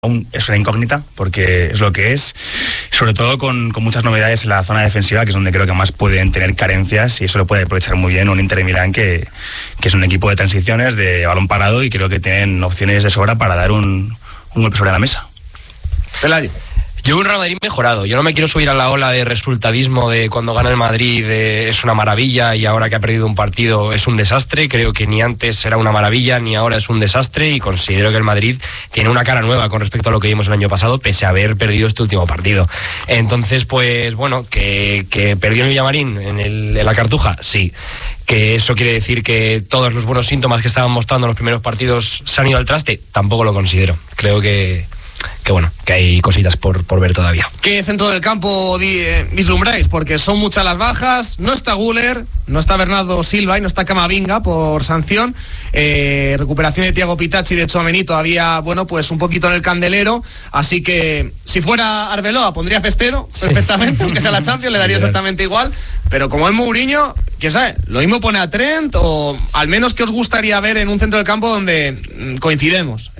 aún es una incógnita, porque es lo que es, sobre todo con muchas novedades en la zona defensiva, que es donde creo que más pueden tener carencias, y eso lo puede aprovechar muy bien un Inter de Milán que es un equipo de transiciones, de balón parado, y creo que tienen opciones de sobra para dar un golpe sobre la mesa. Pelayo. Yo veo un Real Madrid mejorado. Yo no me quiero subir a la ola de resultadismo de cuando gana el Madrid es una maravilla y ahora que ha perdido un partido es un desastre. Creo que ni antes era una maravilla ni ahora es un desastre, y considero que el Madrid tiene una cara nueva con respecto a lo que vimos el año pasado, pese a haber perdido este último partido. Entonces, pues bueno, que perdió el Villamarín en la Cartuja, sí. Que eso quiere decir que todos los buenos síntomas que estaban mostrando en los primeros partidos se han ido al traste, tampoco lo considero. Creo que bueno, que hay cositas por ver todavía. ¿Qué centro del campo vislumbráis? Porque son muchas las bajas, no está Güler, no está Bernardo Silva y no está Camavinga por sanción, recuperación de Thiago Pitacci y de Tchouaméni todavía, bueno, pues un poquito en el candelero, así que si fuera Arbeloa pondría Cestero perfectamente, aunque sea la Champions le daría exactamente igual, pero como es Mourinho, quién sabe, lo mismo pone a Trent, o al menos ¿qué os gustaría ver en un centro del campo donde coincidemos?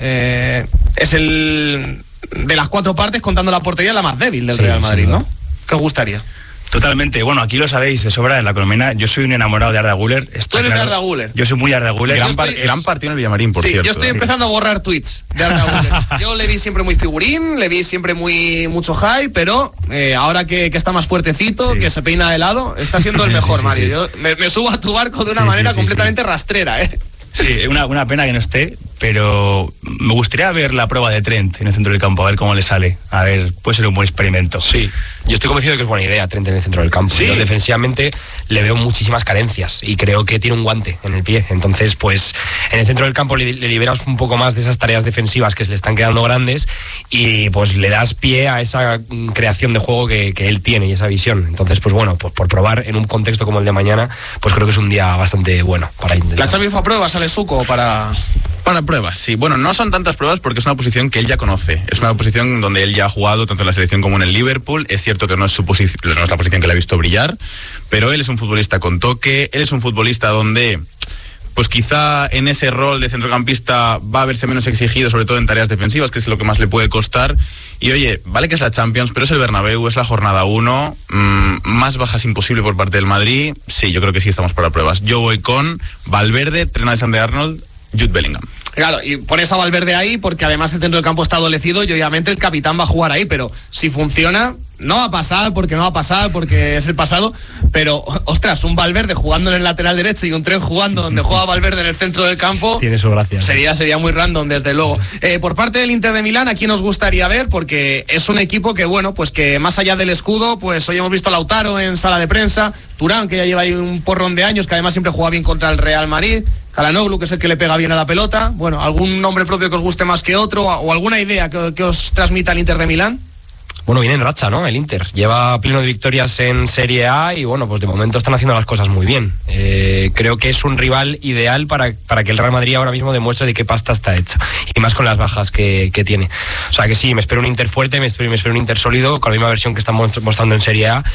Es el de las cuatro partes, contando la portería, la más débil del Real Madrid, ¿no? ¿Qué os gustaría? Totalmente, bueno, aquí lo sabéis de sobra en la Colomena. Yo soy un enamorado de Arda Güler. ¿Tú eres de Arda Güler? Yo soy muy Arda Güler. Gran partido en el Villamarín, por cierto. Yo estoy empezando a borrar tweets de Arda Güler. Yo le vi siempre muy figurín, le vi siempre mucho hype, pero ahora que está más fuertecito, que se peina de lado, está siendo el mejor, Mario. Yo me subo a tu barco de una manera completamente rastrera, Sí, una pena que no esté, pero me gustaría ver la prueba de Trent en el centro del campo, a ver cómo le sale. A ver, puede ser un buen experimento. Sí, yo estoy convencido de que es buena idea Trent en el centro del campo. ¿Sí? Yo defensivamente le veo muchísimas carencias y creo que tiene un guante en el pie. Entonces, pues en el centro del campo le liberas un poco más de esas tareas defensivas que se le están quedando grandes, y pues le das pie a esa creación de juego que él tiene y esa visión. Entonces, pues bueno, pues por probar en un contexto como el de mañana, pues creo que es un día bastante bueno para intentar. ¿La Champions para pruebas, sale Suco para pruebas? Sí, bueno, no son tantas pruebas porque es una posición que él ya conoce. Es una posición donde él ya ha jugado tanto en la selección como en el Liverpool. Es cierto que no es la posición que le ha visto brillar, pero él es un futbolista con toque. Él es un futbolista donde, pues quizá en ese rol de centrocampista va a verse menos exigido, sobre todo en tareas defensivas, que es lo que más le puede costar. Y oye, vale que es la Champions, pero es el Bernabéu, es la jornada 1, más bajas imposible por parte del Madrid. Sí, yo creo que sí estamos para pruebas. Yo voy con Valverde, Trent Alexander-Arnold, Jude Bellingham. Claro, y pones a Valverde ahí porque además el centro del campo está adolecido y obviamente el capitán va a jugar ahí, pero si funciona, no va a pasar porque es el pasado, pero ostras, un Valverde jugando en el lateral derecho y un Trent jugando donde juega Valverde en el centro del campo, tiene su gracia. Sería muy random, desde luego. Por parte del Inter de Milán, ¿a quién nos gustaría ver? Porque es un equipo que, bueno, pues que más allá del escudo, pues hoy hemos visto a Lautaro en sala de prensa, Turán, que ya lleva ahí un porrón de años, que además siempre juega bien contra el Real Madrid, Calhanoglu, que es el que le pega bien a la pelota. Bueno, ¿algún nombre propio que os guste más que otro o alguna idea que os transmita el Inter de Milán? Bueno, viene en racha, ¿no? El Inter lleva pleno de victorias en Serie A y bueno, pues de momento están haciendo las cosas muy bien. Creo que es un rival ideal para que el Real Madrid ahora mismo demuestre de qué pasta está hecha, y más con las bajas que tiene. O sea que sí, me espero un Inter fuerte, me espero un Inter sólido, con la misma versión que estamos mostrando en Serie A,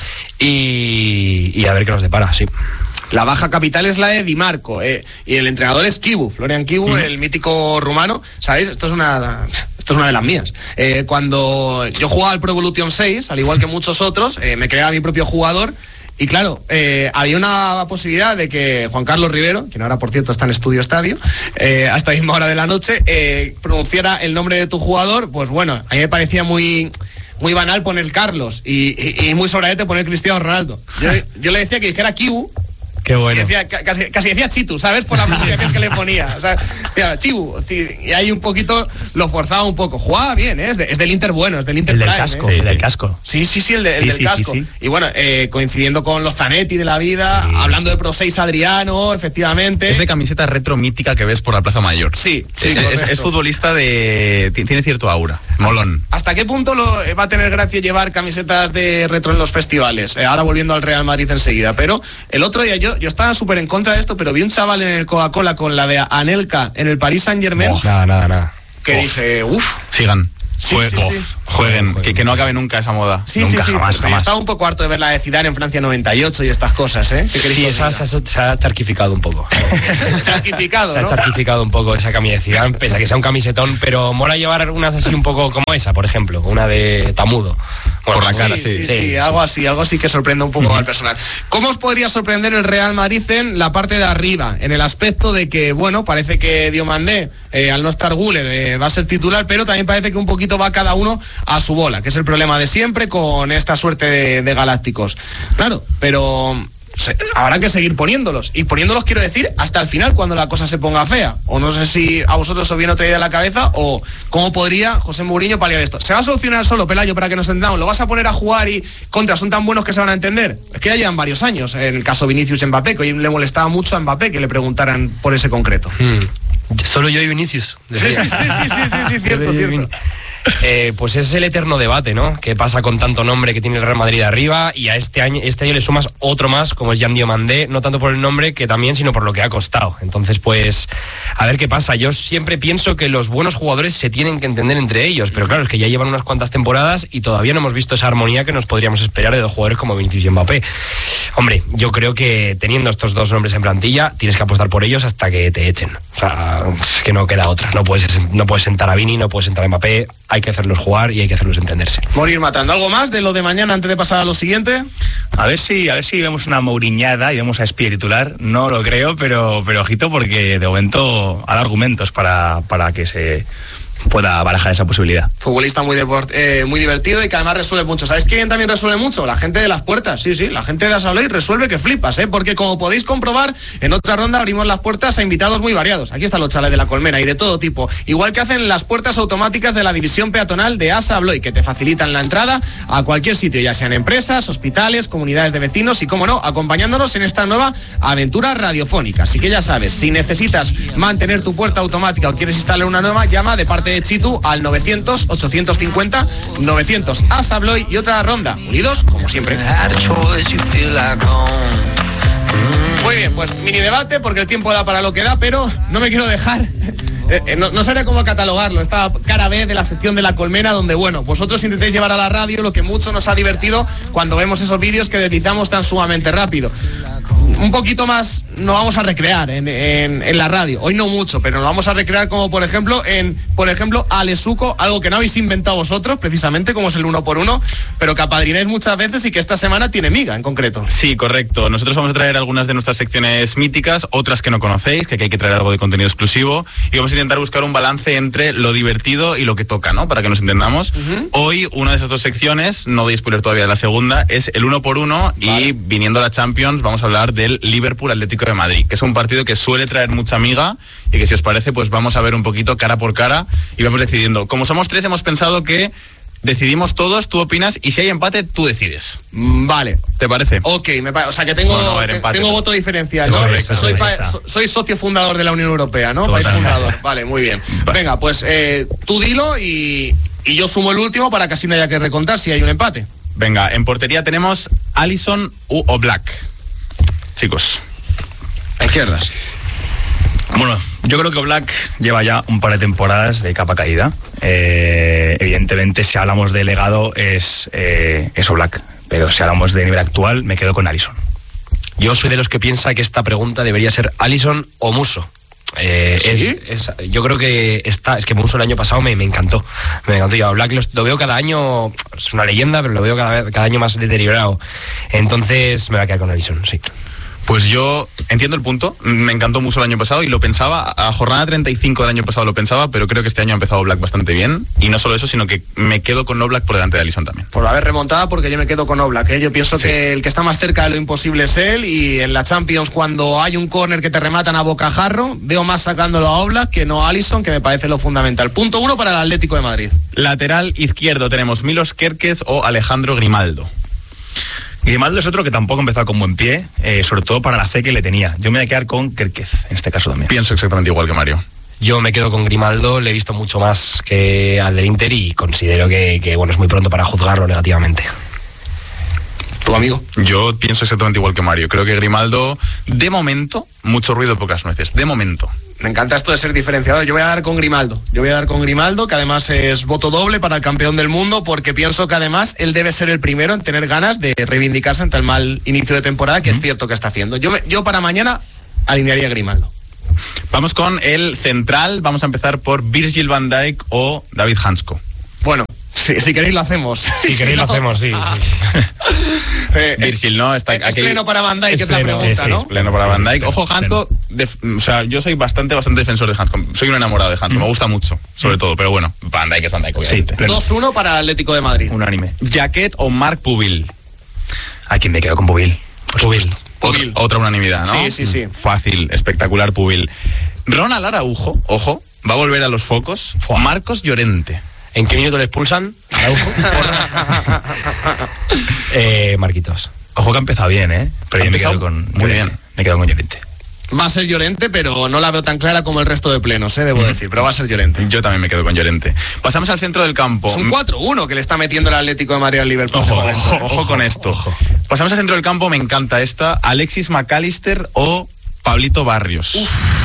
y a ver qué nos depara, sí. La baja capital es la de Di Marco, y el entrenador es Kibu, Florian Kibu, el mítico rumano. ¿Sabéis? Esto es una de las mías. Cuando yo jugaba al Pro Evolution 6, al igual que muchos otros, me creaba mi propio jugador. Y claro, había una posibilidad de que Juan Carlos Rivero, quien ahora por cierto está en Estudio Estadio, a esta misma hora de la noche, pronunciara el nombre de tu jugador. Pues bueno, a mí me parecía muy banal poner Carlos y muy sobradete poner Cristiano Ronaldo. Yo le decía que dijera Kibu. Qué bueno. Decía, casi decía Chitu, ¿sabes? Por la pronunciación que le ponía. O sea, decía, Chibu, sí, y ahí un poquito lo forzaba un poco. Jugaba bien, ¿eh? Es del Inter bueno, es del Inter Prime. Casco, ¿eh? El del casco. Sí, el del casco. Sí. Y bueno, coincidiendo con los Zanetti de la vida, hablando de Pro 6 Adriano, efectivamente. Es de camiseta retro mítica que ves por la Plaza Mayor. Sí, es futbolista tiene cierto aura, molón. ¿Hasta qué punto va a tener gracia llevar camisetas de retro en los festivales? Ahora volviendo al Real Madrid enseguida, pero el otro día yo estaba súper en contra de esto, pero vi un chaval en el Coca-Cola con la de Anelka en el Paris Saint-Germain. Nada. Que dije, Sigan. Sí. jueguen, que no acabe nunca esa moda. Sí, Nunca, sí, jamás. Estaba un poco harto de ver la de Zidane en Francia 98 y estas cosas, ¿eh? Sí, se ha charquificado un poco. Charquificado, Se ha ¿no? charquificado un poco esa camisa de Zidane, pese a que sea un camisetón, pero mola llevar unas así un poco como esa, por ejemplo, una de Tamudo. Por la cara, sí, algo así que sorprende un poco al personal. ¿Cómo os podría sorprender el Real Madrid en la parte de arriba? En el aspecto de que, bueno, parece que Diomandé, al no estar Güler, va a ser titular, pero también parece que un poquito va cada uno a su bola, que es el problema de siempre con esta suerte de galácticos. Claro, pero habrá que seguir poniéndolos. Y poniéndolos, quiero decir, hasta el final, cuando la cosa se ponga fea. O no sé si a vosotros os viene otra idea a la cabeza, o cómo podría José Mourinho paliar esto. ¿Se va a solucionar solo, Pelayo, para que nos entendamos? ¿Lo vas a poner a jugar y contra son tan buenos que se van a entender? Es que ya llevan varios años. En el caso Vinicius y Mbappé, que hoy le molestaba mucho a Mbappé que le preguntaran por ese concreto. Solo yo y Vinicius. Sí, cierto. Pues es el eterno debate, ¿no? ¿Qué pasa con tanto nombre que tiene el Real Madrid arriba? Y a este año le sumas otro más, como es Jan Diomandé, no tanto por el nombre que también, sino por lo que ha costado. Entonces, pues, a ver qué pasa. Yo siempre pienso que los buenos jugadores se tienen que entender entre ellos, pero claro, es que ya llevan unas cuantas temporadas y todavía no hemos visto esa armonía que nos podríamos esperar de dos jugadores como Vinicius y Mbappé. Hombre, yo creo que teniendo estos dos nombres en plantilla, tienes que apostar por ellos hasta que te echen. O sea, es que no queda otra. No puedes sentar a Vini, no puedes sentar a Mbappé. Hay que hacerlos jugar y hay que hacerlos entenderse. Morir matando. ¿Algo más de lo de mañana antes de pasar a lo siguiente? A ver si vemos una mouriñada y vemos a Espía titular. No lo creo, pero ojito, porque de momento hay argumentos para que se pueda barajar esa posibilidad. Futbolista muy divertido y que además resuelve mucho. ¿Sabéis quién también resuelve mucho? La gente de las puertas. Sí, la gente de Asablay resuelve que flipas, porque como podéis comprobar, en otra ronda abrimos las puertas a invitados muy variados. Aquí están los chalés de la Colmena y de todo tipo. Igual que hacen las puertas automáticas de la división peatonal de Asablay, que te facilitan la entrada a cualquier sitio, ya sean empresas, hospitales, comunidades de vecinos y, como no, acompañándonos en esta nueva aventura radiofónica. Así que ya sabes, si necesitas mantener tu puerta automática o quieres instalar una nueva, llama de parte de Chitu al 900-850-900 Asablay y otra ronda, unidos como siempre. Muy bien, pues mini debate porque el tiempo da para lo que da, pero no me quiero dejar. No sabría cómo catalogarlo, esta cara B de la sección de la Colmena, donde, bueno, vosotros intentéis llevar a la radio lo que mucho nos ha divertido cuando vemos esos vídeos que deslizamos tan sumamente rápido. Un poquito más nos vamos a recrear en la radio. Hoy no mucho, pero nos vamos a recrear como por ejemplo Alesuco, algo que no habéis inventado vosotros precisamente, como es el 1x1, pero que apadrináis muchas veces y que esta semana tiene miga en concreto. Sí, correcto. Nosotros vamos a traer algunas de nuestras secciones míticas, otras que no conocéis, que aquí hay que traer algo de contenido exclusivo, y vamos a intentar buscar un balance entre lo divertido y lo que toca, ¿no? Para que nos entendamos. Hoy una de esas dos secciones, no doy spoiler todavía de la segunda, es el 1x1, vale. Y viniendo a la Champions vamos a hablar del Liverpool Atlético de Madrid, que es un partido que suele traer mucha miga y que, si os parece, pues vamos a ver un poquito cara por cara y vamos decidiendo. Como somos tres, hemos pensado que decidimos todos, tú opinas, y si hay empate, tú decides. Vale. ¿Te parece? Ok, o sea que tengo voto diferencia, ¿no? Soy socio fundador de la Unión Europea, ¿no? País fundador. Vale, muy bien. Venga, pues tú dilo y yo sumo el último para que así no haya que recontar si hay un empate. Venga, en portería tenemos Alisson u Oblak. Chicos, a izquierdas. Bueno, yo creo que Oblak lleva ya un par de temporadas de capa caída. Evidentemente, si hablamos de legado es Oblak, pero si hablamos de nivel actual, me quedo con Alisson. Yo soy de los que piensa que esta pregunta debería ser Alisson o Musso. ¿Sí? Yo creo que es que Musso el año pasado me encantó. Yo a Oblak lo veo cada año, es una leyenda, pero lo veo cada año más deteriorado. Entonces me voy a quedar con Alisson, sí. Pues yo entiendo el punto, me encantó mucho el año pasado y lo pensaba, a jornada 35 del año pasado lo pensaba, pero creo que este año ha empezado Oblak bastante bien, y no solo eso, sino que me quedo con Oblak por delante de Alisson también. Pues a ver, remontada, porque yo me quedo con Oblak, Yo pienso que el que está más cerca de lo imposible es él, y en la Champions, cuando hay un córner que te rematan a bocajarro, veo más sacándolo a Oblak que no a Alisson, que me parece lo fundamental. Punto 1 para el Atlético de Madrid. Lateral izquierdo tenemos Milos Kerkez o Alejandro Grimaldo. Grimaldo es otro que tampoco ha empezado con buen pie, sobre todo para la fe que le tenía. Yo me voy a quedar con Kerkez, en este caso también. Pienso exactamente igual que Mario. Yo me quedo con Grimaldo, le he visto mucho más que al del Inter y considero que bueno, es muy pronto para juzgarlo negativamente. ¿Tu amigo? Yo pienso exactamente igual que Mario. Creo que Grimaldo, de momento, mucho ruido, pocas nueces. De momento. Me encanta esto de ser diferenciador. Yo voy a dar con Grimaldo. Que además es voto doble para el campeón del mundo, porque pienso que además él debe ser el primero en tener ganas de reivindicarse ante el mal inicio de temporada, que es cierto que está haciendo. Yo para mañana alinearía a Grimaldo. Vamos con el central. Vamos a empezar por Virgil van Dijk o David Hansko. Bueno, si queréis lo hacemos. Lo hacemos, sí. Virgil, ¿no? Está es aquí. pleno para Van Dijk, que es la pregunta, ¿no? Pleno para Van Dijk. Ojo, Hansko, o sea, yo soy bastante defensor de Hansko. Soy un enamorado de Hansko, me gusta mucho, sobre todo. Pero bueno, Van Dijk es Van Dijk, obviamente. 2-1 para Atlético de Madrid. Unánime. Jaquet o Marc Pubil. Aquí me quedo con Pubil. Pubil. Otra unanimidad, ¿no? Sí. Fácil, espectacular Pubil. Ronald Araujo, ojo, va a volver a los focos. Marcos Llorente. ¿En qué minuto le expulsan? Araujo. Marquitos. Ojo que ha empezado bien, ¿eh? Pero yo me quedo con muy Llorente. bien. Me quedo con Llorente. Va a ser Llorente, pero no la veo tan clara como el resto de plenos, debo decir. Pero va a ser Llorente. Yo también me quedo con Llorente. Pasamos al centro del campo. Es un 4-1 que le está metiendo el Atlético de Madrid al Liverpool. Ojo con esto. Pasamos al centro del campo, me encanta esta. Alexis McAllister o Pablito Barrios.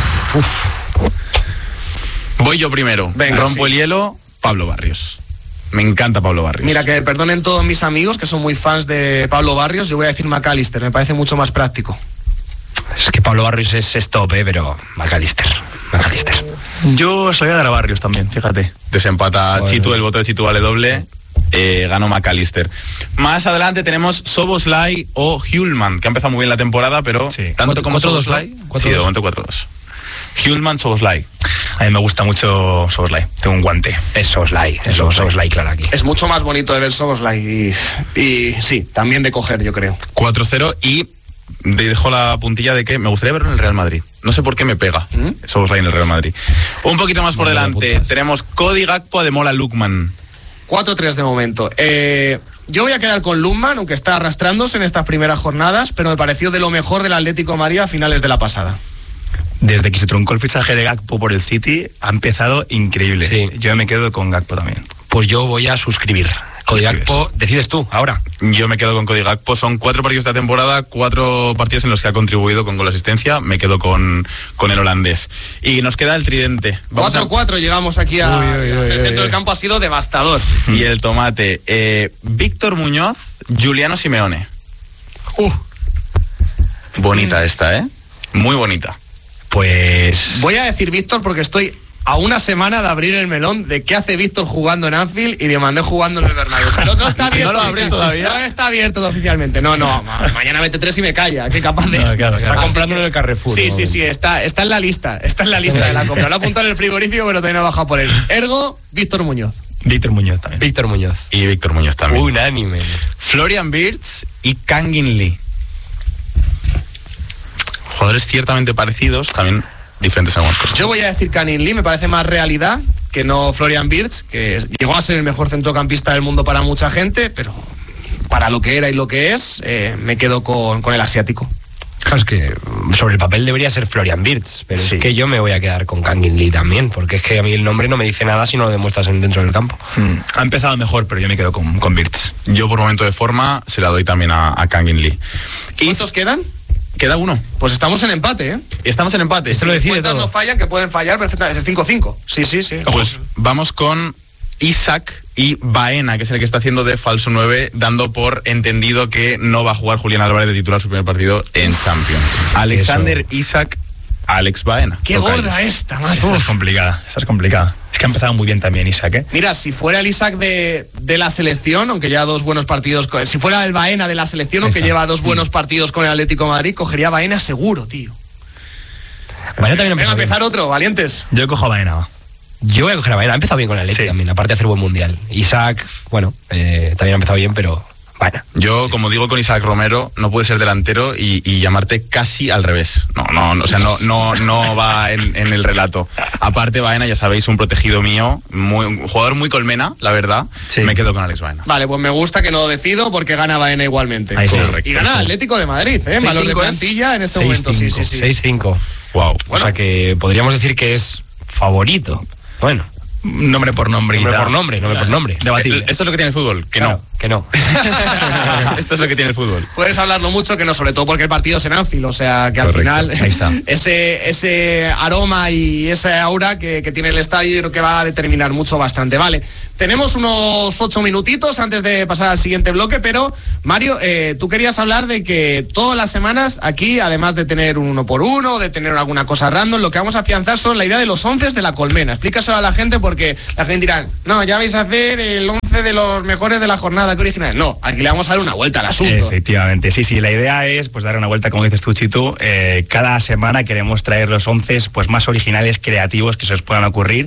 Voy yo primero. Venga, Rompo el hielo, Pablo Barrios. Me encanta Pablo Barrios. Mira, que perdonen todos mis amigos que son muy fans de Pablo Barrios. Yo voy a decir McAllister, me parece mucho más práctico. Es que Pablo Barrios es top, pero McAllister. Yo se lo voy a dar a Barrios también, fíjate. Desempata Bueno. Chitu, el voto de Chitu vale doble. Ganó McAllister. Más adelante tenemos Szoboszlai o Hjulman, que ha empezado muy bien la temporada, pero Sí. tanto como 4-2, Szoboszlai. ¿no? Sí, de momento 4-2. Hjulman, Szoboszlai. A mí me gusta mucho Szoboszlai. Tengo un guante. Es Szoboszlai, claro, aquí. Es mucho más bonito de ver Szoboszlai y sí, también de coger, yo creo. 4-0 y dejo la puntilla de que me gustaría verlo en el Real Madrid. No sé por qué me pega Szoboszlai en el Real Madrid. Un poquito más por delante tenemos Cody Gakpo, Ademola Lookman. 4-3 de momento. Yo voy a quedar con Lookman, aunque está arrastrándose en estas primeras jornadas, pero me pareció de lo mejor del Atlético de Madrid a finales de la pasada. Desde que se truncó el fichaje de Gakpo por el City, ha empezado increíble. Sí. Yo me quedo con Gakpo también. Pues yo voy a suscribir. Cody Gakpo, decides tú, ahora. Yo me quedo con Cody Gakpo. Son 4 partidos esta temporada, 4 partidos en los que ha contribuido con gol asistencia. Me quedo con el holandés. Y nos queda el tridente. 4-4 llegamos aquí el centro del campo ha sido devastador. Y el tomate. Víctor Muñoz, Giuliano Simeone. Bonita esta, ¿eh? Muy bonita. Pues Voy a decir Víctor porque estoy a una semana de abrir el melón de qué hace Víctor jugando en Anfield y de Mandé jugando en el Bernabéu. Pero no está abierto. ¿No lo abres todavía? No está abierto oficialmente. No, mañana mete 3 y me calla. Qué capaz de eso. claro, está Así comprando en el Carrefour. Sí, ¿no? sí, está en la lista. Está en la lista de la compra. Lo ha apuntado en el frigorífico, pero todavía no ha bajado por él. Ergo, Víctor Muñoz. Víctor Muñoz también. Víctor Muñoz. Y Víctor Muñoz también. Unánime. Florian Wirtz y Kangin Lee. Jugadores ciertamente parecidos, también diferentes en algunas cosas. Yo voy a decir Kangin Lee, me parece más realidad que no Florian Wirtz, que llegó a ser el mejor centrocampista del mundo para mucha gente, pero para lo que era y lo que es, me quedo con el asiático. Claro, es que sobre el papel debería ser Florian Wirtz, pero Sí. es que yo me voy a quedar con Kangin Lee también, porque es que a mí el nombre no me dice nada si no lo demuestras dentro del campo. Ha empezado mejor, pero yo me quedo con Wirtz. Yo por momento de forma se la doy también a Kangin Lee. Y ¿Cuántos quedan? queda uno. Pues estamos en empate, ¿eh? Estamos en empate. Esto lo decide Cuentas todo. no fallan, que pueden fallar perfectamente. Es el 5-5. Sí. Pues vamos con Isaac y Baena, que es el que está haciendo de falso 9, dando por entendido que no va a jugar Julián Álvarez de titular su primer partido en Champions. Alexander Isaac, Alex Baena. Qué Tocayos. gorda esta, macho. Esta es complicada. Es que ha empezado muy bien también Isaac, ¿eh? Mira, si fuera el Isaac de la selección, aunque lleva 2 buenos partidos, si fuera el Baena de la selección, aunque lleva 2 buenos partidos con el Atlético de Madrid, cogería Baena seguro, tío. Baena también ha Venga, empezado bien. empezar otro, valientes. Yo cojo a Baena. va. Yo voy a coger a Baena, ha empezado bien con el Atlético Sí. también, aparte de hacer buen mundial. Isaac, bueno, también ha empezado bien, pero Baena. Yo, como digo con Isaac Romero, no puede ser delantero y llamarte casi al revés. O sea, no va en el relato. Aparte, Baena, ya sabéis, un protegido mío, un jugador muy colmena, la verdad. Sí. Me quedo con Alex Baena. Vale, pues me gusta que no decido porque gana Baena igualmente. Ahí está. Y gana Atlético de Madrid, valor de 6-5 plantilla en este momento. Sí. 6-5. Wow. O sea que podríamos decir que es favorito. Bueno, Nombre por nombre. nombre quizá. por nombre, nombre por nombre. Debatible. Esto es lo que tiene el fútbol, que Claro. que no. Esto es lo que tiene el fútbol. Puedes hablarlo mucho, que no, sobre todo porque el partido es en Anfield, o sea que al final ahí está. ese aroma y ese aura que tiene el estadio, yo creo que va a determinar mucho bastante. Vale, tenemos unos 8 minutitos antes de pasar al siguiente bloque, pero Mario, tú querías hablar de que todas las semanas aquí, además de tener un 1x1, de tener alguna cosa random, lo que vamos a afianzar son la idea de los 11 de la colmena. Explícaselo a la gente, porque la gente dirá, no, ya vais a hacer el 11 de los mejores de la jornada, que original. No, aquí le vamos a dar una vuelta al asunto. Efectivamente, sí, la idea es pues dar una vuelta, como dices tú, Chitu. Cada semana queremos traer los 11 pues más originales, creativos que se os puedan ocurrir.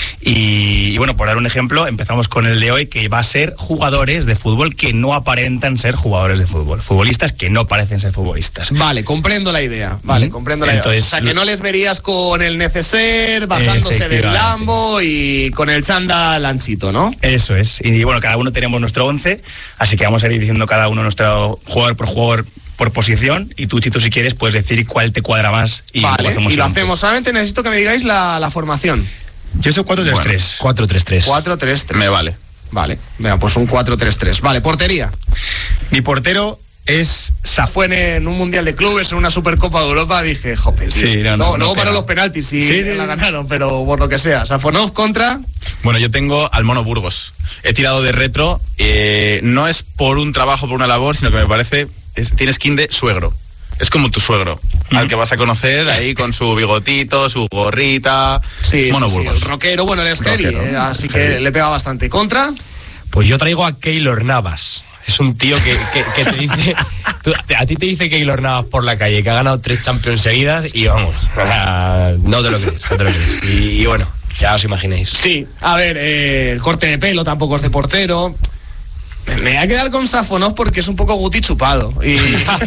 Y bueno, por dar un ejemplo, empezamos con el de hoy, que va a ser jugadores de fútbol que no aparentan ser jugadores de fútbol, futbolistas que no parecen ser futbolistas. Vale, comprendo la idea. Vale, comprendo la idea. O sea, que no les verías con el neceser, bajándose del Lambo y con el chándal anchito, ¿no? Eso es. Y bueno, cada uno tenemos nuestro 11, así que vamos a ir diciendo cada uno nuestro jugador por posición, y tú, Chito, si quieres, puedes decir cuál te cuadra más y vale, lo hacemos. Solamente necesito que me digáis la formación. Yo soy 4-3-3. 4-3-3. 4-3-3. Me vale. Vale, venga, pues un 4-3-3. Vale, portería. Mi portero es Safo. Fue en un Mundial de Clubes, en una Supercopa de Europa, dije, jope, tío. Sí, no para los penaltis, sí, la ganaron, pero por lo que sea. Safonov contra... Bueno, yo tengo al Mono Burgos. He tirado de retro, no es por un trabajo, por una labor, sino que me parece, tiene skin de suegro. Es como tu suegro, al que vas a conocer ahí con su bigotito, su gorrita. Sí, Mono Burgos. El rockero, bueno, él es heavy, así que le pega bastante. ¿Contra? Pues yo traigo a Keylor Navas. Es un tío que te dice... a ti te dice Keylor Navas por la calle, que ha ganado 3 Champions seguidas y vamos, no te lo crees. Y bueno, ya os imagináis. Sí, a ver, el corte de pelo tampoco es de portero. Me voy a quedar con Safonov porque es un poco Guti chupado y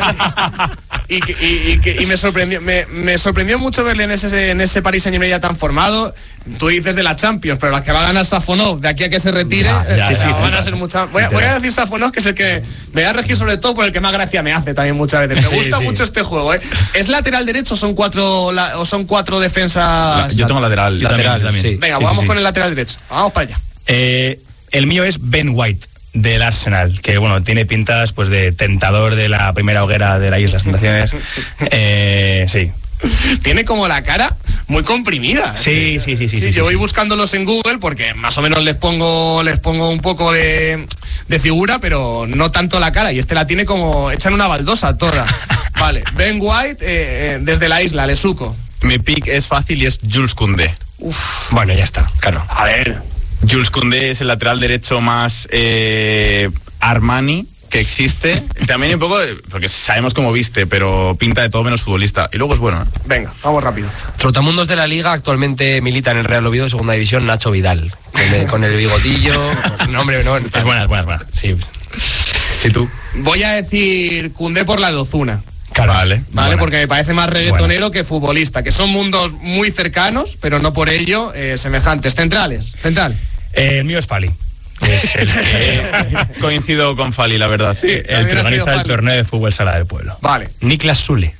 me sorprendió mucho verle en ese Paris Saint-Germain ya tan formado. Tú dices de la Champions, pero la que va a ganar Safonov de aquí a que se retire van a ser muchas. Voy a decir Safonov, que es el que me voy a regir sobre todo por el que más gracia me hace también muchas veces. Me gusta mucho este juego, ¿eh? ¿Es lateral derecho o son cuatro defensas? Yo tengo lateral. Yo también. Sí. Venga, vamos con el lateral derecho. Vamos para allá. El mío es Ben White, del Arsenal, que bueno, tiene pintas pues de tentador de la primera hoguera de la Islas Tentaciones. Sí. Tiene como la cara muy comprimida. Sí. Yo voy buscándolos en Google porque más o menos les pongo un poco de figura, pero no tanto la cara. Y la tiene como hecha en una baldosa toda. Vale, Ben White desde la isla, Lesuco. Mi pick es fácil y es Jules Koundé. Bueno, ya está, claro. A ver, Jules Koundé es el lateral derecho más Armani que existe. También un poco, porque sabemos cómo viste, pero pinta de todo menos futbolista. Y luego es bueno, ¿eh? Venga, vamos rápido. Trotamundos de la Liga, actualmente milita en el Real Oviedo, segunda división, Nacho Vidal. Con el bigotillo. No, hombre, no. Es buena. Sí. Sí, tú. Voy a decir Koundé por la de Ozuna. Claro. Vale, porque me parece más reggaetonero que futbolista, que son mundos muy cercanos, pero no por ello semejantes. Central. El mío es Fali. Es el que coincido con Fali, la verdad. Sí, el que organiza el torneo de fútbol sala del pueblo. Vale. Niklas Sule.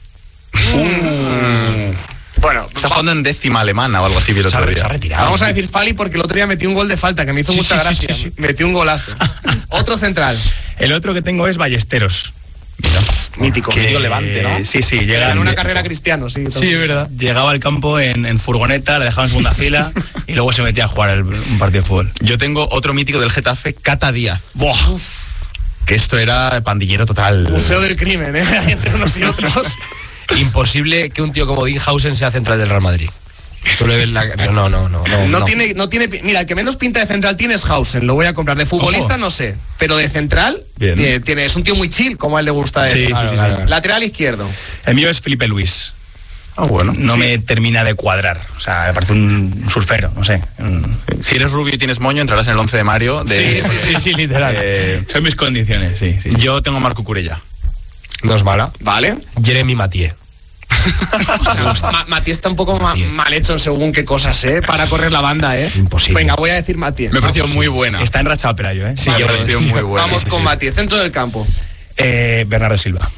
Bueno, está jugando en décima alemana o algo así. Se ha retirado. Vamos a decir Fali porque el otro día metió un gol de falta que me hizo mucha gracia. Sí. Metió un golazo. Otro central. El otro que tengo es Ballesteros. Mira, mítico. Que Levante, ¿no? Sí, llega en una carrera Cristiano, sí. Sí, es verdad. Llegaba al campo en furgoneta, le dejaban en segunda fila y luego se metía a jugar un partido de fútbol. Yo tengo otro mítico del Getafe, Cata Díaz. ¡Buah! Que esto era pandillero total. Museo del crimen, entre unos y otros. Imposible que un tío como Dinghausen sea central del Real Madrid. Tú le ves No tiene. Mira, el que menos pinta de central tiene es Hausen. Lo voy a comprar. De futbolista no sé, pero de central es un tío muy chill, como a él le gusta. Sí. Lateral izquierdo. El mío es Felipe Luis. Bueno. No me termina de cuadrar. O sea, me parece un surfero, no sé. Si eres rubio y tienes moño, entrarás en el 11 de Mario. Sí, literal. Son mis condiciones, sí. Yo tengo a Marco Curella. No es mala. Vale. Jeremy Mathieu. Matías está un poco mal hecho en según qué cosas, para correr la banda, Imposible. Venga, voy a decir Matías. Me pareció muy buena. Está enrachado Pelayo, Sí, me pareció muy buena. Vamos con Matías, centro del campo. Bernardo Silva.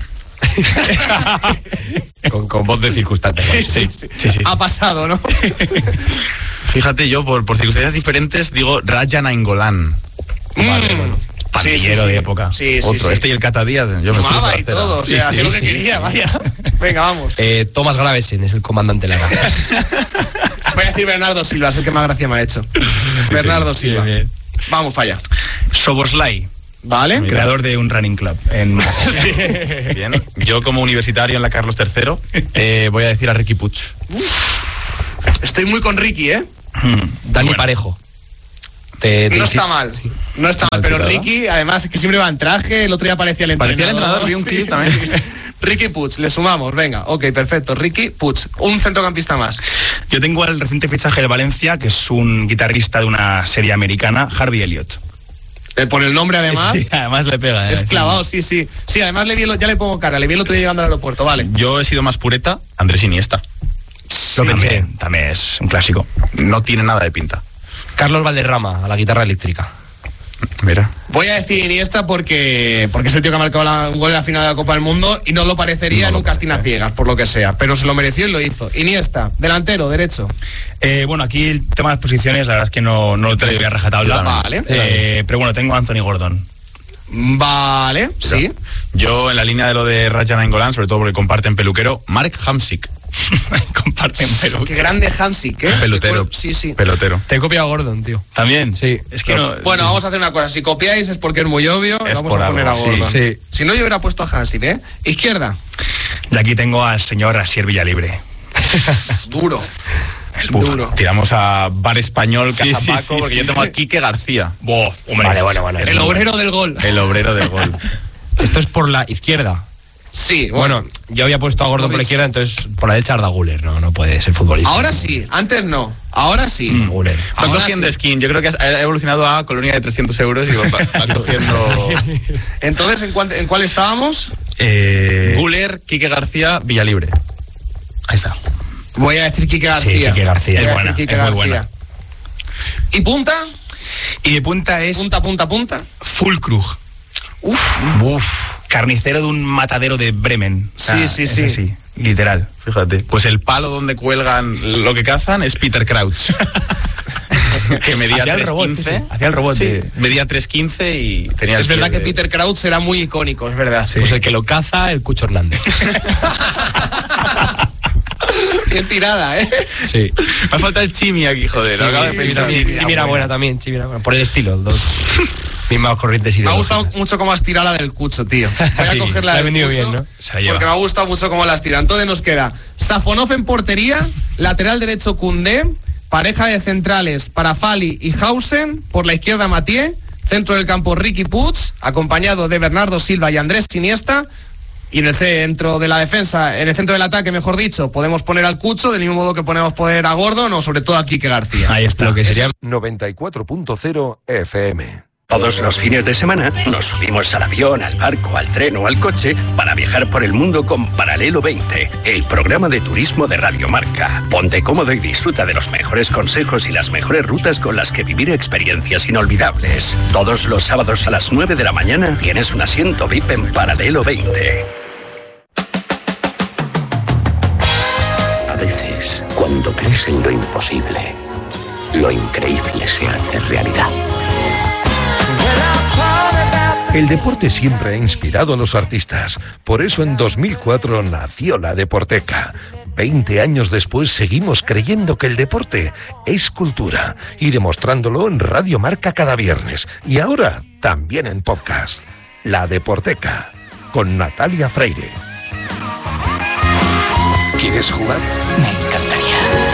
con voz de circunstancias. Sí. Ha pasado, ¿no? Fíjate, yo por circunstancias diferentes digo Raja Nainggolan. Vale, bueno. pandillero de época. Sí. Este y el Cata Díaz. Yo me Fumaba y todo, o sea, hacía lo que quería, vaya. Venga, vamos. Tomás Gravesen es el comandante Lara. Voy a decir Bernardo Silva, es el que más gracia me ha hecho. Bernardo Silva. bien. Vamos para allá. Soboslai, ¿Vale? creador de un running club en Bien. Yo como universitario en la Carlos III voy a decir a Riqui Puig. Estoy muy con Ricky, ¿eh? Dani Parejo. No está mal. No está mal, pero Ricky, además, es que siempre va en traje. El otro día aparecía el entrenador. Parecía el entrenador, vi un clip también. Riqui Puig, le sumamos, venga. Ok, perfecto. Riqui Puig, un centrocampista más. Yo tengo el reciente fichaje del Valencia, que es un guitarrista de una serie americana, Harvey Elliott. Por el nombre, además. Sí, además le pega. Es clavado, sí. Sí, además ya le pongo cara. Le vi el otro día llegando al aeropuerto, vale. Yo he sido más pureta, Andrés Iniesta. Lo pensé. También es un clásico. No tiene nada de pinta. Carlos Valderrama, a la guitarra eléctrica. Mira. Voy a decir Iniesta porque es el tío que ha marcado un gol en la final de la Copa del Mundo y no lo parecería en un casting a ciegas, por lo que sea, pero se lo mereció y lo hizo. Iniesta, delantero, derecho. Bueno, aquí el tema de las posiciones, la verdad es que no lo tengo a rajatabla. Vale. Pero bueno, tengo a Anthony Gordon. Vale, sí. Yo en la línea de lo de Raja Nainggolan, sobre todo porque comparten peluquero, Mark Hamsik. Comparten peluquero. Qué grande Hansik, ¿eh? Pelotero. Sí. Pelotero. Te he copiado a Gordon, tío. ¿También? Sí. Es que no... Bueno, vamos a hacer una cosa. Si copiáis es porque es muy obvio. Es vamos por a poner algo, a Gordon. sí. Si no, yo hubiera puesto a Hansik, ¿eh? Izquierda. Y aquí tengo al señor Asier Villalibre. Duro. El búfalo. Duro. Tiramos a Bar Español, Sí, Cajapaco, sí, porque yo tengo a Quique García. Hombre, Bueno. El obrero del gol. El obrero del gol. Esto es por la izquierda. Sí, Bueno, yo había puesto a Gordon por la izquierda, entonces por la derecha Arda Güler. No puede ser futbolista. Ahora sí, antes no. Ahora sí. Güler. Están Ahora cogiendo sí. skin. Yo creo que ha evolucionado a colonia de 300 euros y va cogiendo Entonces, ¿en cuál estábamos? Guller, Quique García, Villalibre. Ahí está. Voy a decir Quique García. Sí, Quique García. Voy a Es decir buena, Quique es muy García. buena. ¿Y punta? Y de punta es Punta. Fulkrug, Uf. carnicero de un matadero de Bremen. Sí. es así, literal. Fíjate. Pues el palo donde cuelgan lo que cazan es Peter Crouch. Que medía Hacía el robot, 3,15. sí. Hacía el robot. Sí, medía 3,15 y tenía el Es verdad pie que de- Peter Crouch era muy icónico, es verdad. Pues el que lo caza, el Cucho Hernández. Bien tirada, ¿eh? Sí. Me falta el Chimi aquí, joder. Sí, Acaba de pedir a mí. Chimira buena también, Chimira buena. Por el estilo, dos mismas corrientes Me ha ideológicas. gustado mucho cómo has tirado la del Cucho, tío. Voy a Sí, coger la le ha del venido Cucho, bien, ¿no? Se la lleva. porque me ha gustado mucho cómo las tira. Entonces nos queda Safonov en portería, lateral derecho Koundé, pareja de centrales para Fali y Hausen, por la izquierda Mathieu, centro del campo Riqui Puig, acompañado de Bernardo Silva y Andrés Iniesta. Y en el centro de la defensa, en el centro del ataque, mejor dicho, podemos poner al Cucho, del mismo modo que podemos poner a Gordon o sobre todo a Quique García. Ahí está. Lo que sería 94.0 FM. Todos los fines de semana nos subimos al avión, al barco, al tren o al coche para viajar por el mundo con Paralelo 20, el programa de turismo de Radio Marca. Ponte cómodo y disfruta de los mejores consejos y las mejores rutas con las que vivir experiencias inolvidables. Todos los sábados a las 9 de la mañana tienes un asiento VIP en Paralelo 20. A veces, cuando crees en lo imposible, lo increíble se hace realidad. El deporte siempre ha inspirado a los artistas. Por eso en 2004 nació la Deporteca. 20 años después seguimos creyendo que el deporte es cultura y demostrándolo en Radio Marca cada viernes. Y ahora también en podcast. La Deporteca, con Natalia Freire. ¿Quieres jugar? Me encantaría.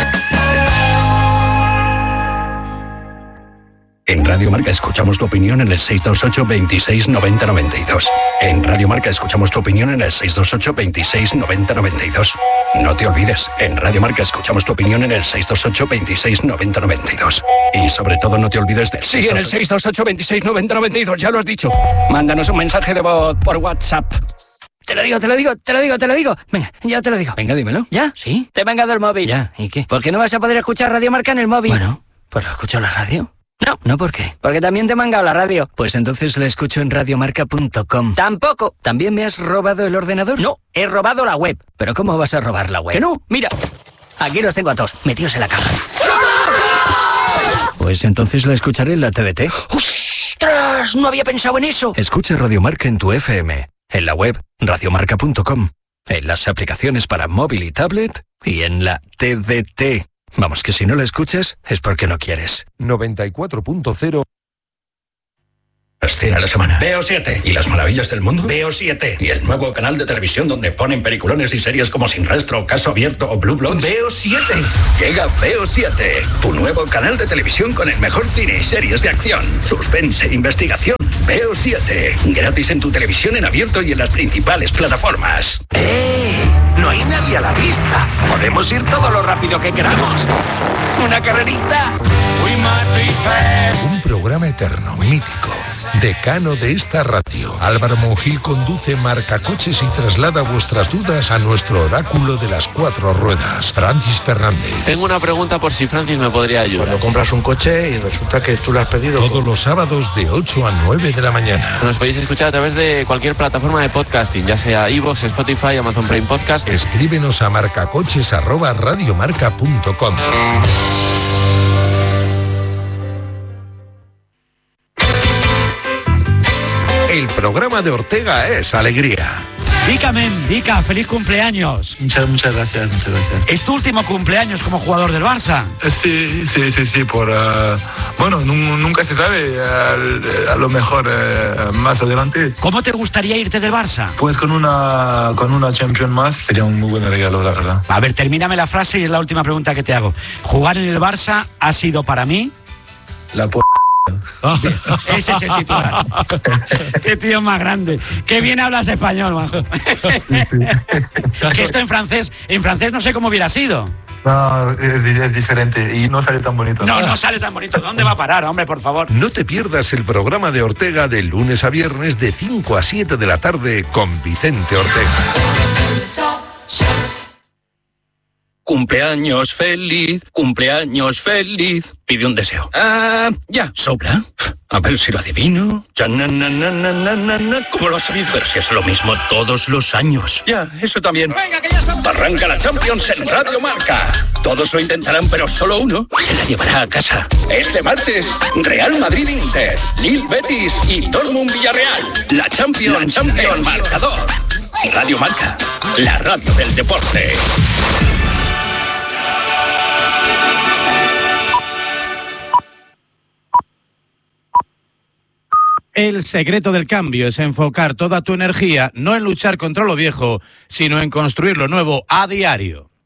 En Radio Marca escuchamos tu opinión en el 628 26 90 92. En Radio Marca escuchamos tu opinión en el 628 26 90 92. No te olvides, en Radio Marca escuchamos tu opinión en el 628 26 90 92. Y sobre todo no te olvides del... Sí, en el 628 26 90 92, ya lo has dicho. Mándanos un mensaje de voz por WhatsApp. Te lo digo. Venga, ya te lo digo. Venga, dímelo. ¿Ya? ¿Sí? Te he mangado el móvil. ¿Ya? ¿Y qué? ¿Por qué no vas a poder escuchar Radio Marca en el móvil? Bueno, pues lo escucho en la radio. No, ¿por qué? Porque también te he mangado la radio. Pues entonces la escucho en radiomarca.com. Tampoco. ¿También me has robado el ordenador? No, he robado la web. ¿Pero cómo vas a robar la web? Que no, mira. Aquí los tengo a todos, metidos en la caja. Pues entonces la escucharé en la TDT. ¡Ostras! ¡Ostras! No había pensado en eso. Escucha Radio Marca en tu FM, en la web radiomarca.com, en las aplicaciones para móvil y tablet y en la TDT. Vamos, que si no la escuchas es porque no quieres. 94.0. Cine a la semana. Veo 7. ¿Y las maravillas del mundo? Veo 7. ¿Y el nuevo canal de televisión donde ponen peliculones y series como Sin Rastro, Caso Abierto o Blue Bloods? Veo 7. Llega Veo 7, tu nuevo canal de televisión con el mejor cine y series de acción, suspense e investigación. Veo 7. Gratis en tu televisión en abierto y en las principales plataformas. No hay nadie a la vista. Podemos ir todo lo rápido que queramos. ¿Una carrerita? Un programa eterno, mítico, decano de esta radio. Álvaro Monjil conduce Marca Coches y traslada vuestras dudas a nuestro oráculo de las 4 ruedas, Francis Fernández. Tengo una pregunta por si Francis me podría ayudar. Cuando compras un coche y resulta que tú lo has pedido. Todos los sábados de 8 a 9 de la mañana. Nos podéis escuchar a través de cualquier plataforma de podcasting, ya sea iVoox, Spotify, Amazon Prime Podcast. Escríbenos a marcacoches@radiomarca.com. El programa de Ortega es alegría. Dica, feliz cumpleaños. Muchas gracias. ¿Es tu último cumpleaños como jugador del Barça? Sí, bueno, nunca se sabe, a lo mejor más adelante. ¿Cómo te gustaría irte del Barça? Pues con una Champions más sería un muy buen regalo, la verdad. A ver, termíname la frase y es la última pregunta que te hago. ¿Jugar en el Barça ha sido para mí? La Ese es el titular. Qué tío más grande. Qué bien hablas español, Majo. Sí. Que esto en francés no sé cómo hubiera sido. No, es diferente y no sale tan bonito. No sale tan bonito. ¿Dónde va a parar, hombre, por favor? No te pierdas el programa de Ortega de lunes a viernes de 5 a 7 de la tarde con Vicente Ortega. Cumpleaños feliz. Pide un deseo. Ya, sopla. A ver si lo adivino. ¿Cómo lo has sabido? Pero si es lo mismo todos los años. Ya, eso también. Venga, que ya estamos. Arranca la Champions en Radio Marca. Todos lo intentarán, pero solo uno se la llevará a casa. Este martes, Real Madrid-Inter, Lille Betis y Dortmund Villarreal. La Champions, marcador. Radio Marca, la radio del deporte. El secreto del cambio es enfocar toda tu energía no en luchar contra lo viejo, sino en construir lo nuevo a diario.